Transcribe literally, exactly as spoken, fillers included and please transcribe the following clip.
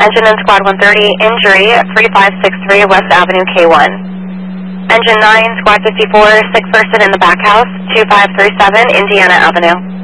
Engine in Squad one thirty, injury three five six three West Avenue K one. Engine nine, Squad fifty-four, sick person in the back house, two five three seven Indiana Avenue.